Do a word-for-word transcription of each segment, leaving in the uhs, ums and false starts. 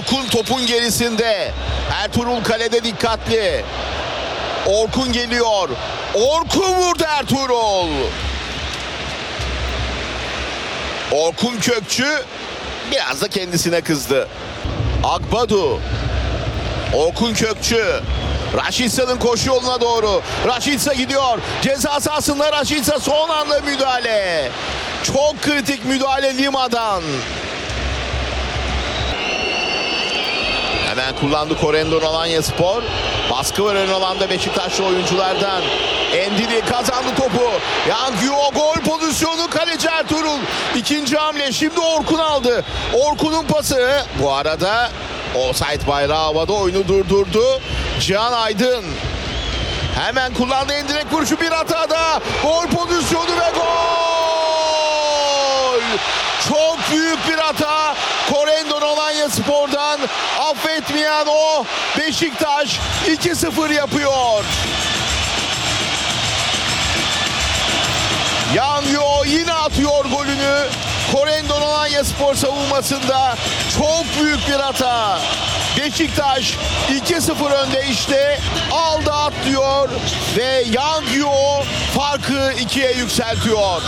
Orkun topun gerisinde. Ertuğrul kalede dikkatli. Orkun geliyor. Orkun vurdu Ertuğrul. Orkun Kökçü biraz da kendisine kızdı. Akbadu. Orkun Kökçü. Raşitsa'nın koşu yoluna doğru. Raşitsa gidiyor. Ceza sahasında Raşitsa son anda müdahale. Çok kritik müdahale Lima'dan. Hemen kullandı Korendon Alanyaspor. Baskı var ön alanda Beşiktaşlı oyunculardan. Endidi kazandı topu. Yangyo gol pozisyonu, kaleci Ertuğrul. İkinci hamle, şimdi Orkun aldı. Orkun'un pası. Bu arada offside bayrağı havada, oyunu durdurdu Cihan Aydın. Hemen kullandı endirek vuruşu, bir hatada. Gol pozisyonu ve gol. Çok büyük bir hata. Korendon Alanyaspor'dan affetmeyen o Beşiktaş iki sıfır yapıyor. Yangyo yine atıyor golünü. Korendon Alanyaspor savunmasında çok büyük bir hata. Beşiktaş iki sıfır önde, işte aldı atlıyor ve Yangyo farkı ikiye yükseltiyor.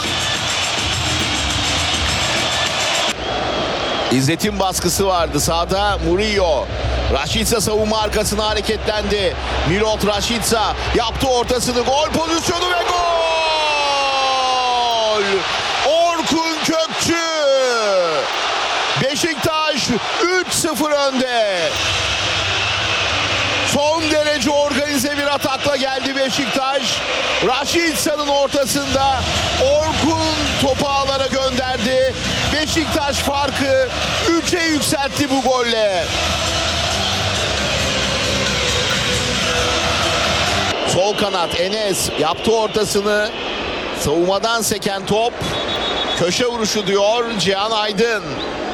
İzzet'in baskısı vardı sahada. Murillo. Raşitsa savunma arkasına hareketlendi. Milot Raşitsa yaptı ortasını. Gol pozisyonu ve gol! Orkun Kökçü. Beşiktaş üç sıfır önde. Son derece organize bir atakla geldi Beşiktaş. Raşitsa'nın ortasında Orkun topu ağlara gönderdi. Beşiktaş farkı üçe yükseltti bu golle. Sol kanat Enes yaptı ortasını. Savunmadan seken top. Köşe vuruşu diyor Cihan Aydın.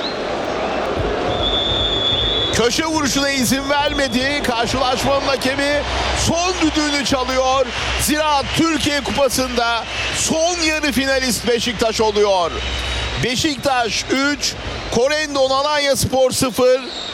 Köşe vuruşuna izin vermedi. Karşılaşmanın hakemi son düdüğünü çalıyor. Ziraat Türkiye Kupası'nda son yarı finalist Beşiktaş oluyor. Beşiktaş üç, Korendon Alanyaspor sıfır.